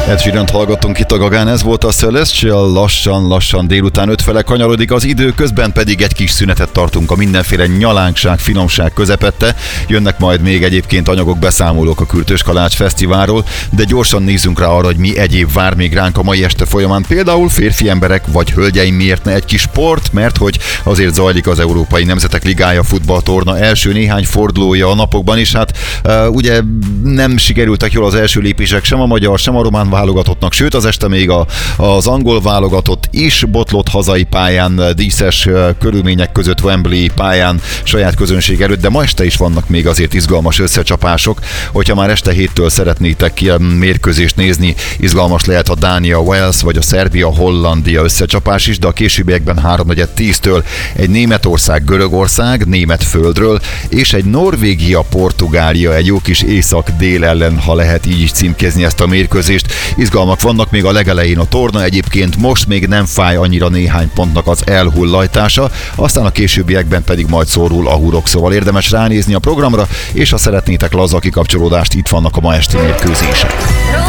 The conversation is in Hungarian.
Ed Sheerant hallgattunk itt a Gagán, ez volt a Celestial, lassan délután 5 fele kanyarodik az idő, közben pedig egy kis szünetet tartunk a mindenféle nyalánkság, finomság közepette. Jönnek majd még egyébként anyagok, beszámolók a Kürtös Kalács Fesztiválról, de gyorsan nézzünk rá arra, hogy mi egyéb vár még ránk a mai este folyamán. Például férfi emberek vagy hölgyeim, miért ne egy kis sport, mert hogy azért zajlik az Európai Nemzetek Ligája futballtorna első néhány fordulója a napokban is. Hát ugye nem sikerültek jól az első lépések sem a magyar, sem a román válogatottnak, sőt az este még az angol válogatott is botlott hazai pályán, díszes körülmények között Wembley pályán saját közönség előtt, de ma este is vannak még azért izgalmas összecsapások. Hogyha már este 7-től szeretnétek ilyen mérkőzést nézni, izgalmas lehet a Dánia-Wales vagy a Szerbia-Hollandia összecsapás is, de a későbbiekben 3:10-től egy Németország-Görögország német földről, és egy Norvégia-Portugália, egy jó kis észak-dél ellen, ha lehet így is címkézni ezt a mérkőzést. Izgalmak vannak még a legelején a torna, egyébként most még nem fáj annyira néhány pontnak az elhullajtása, aztán a későbbiekben pedig majd szórul a hurok, szóval érdemes ránézni a programra, és ha szeretnétek laza kikapcsolódást, itt vannak a ma esti mérkőzések.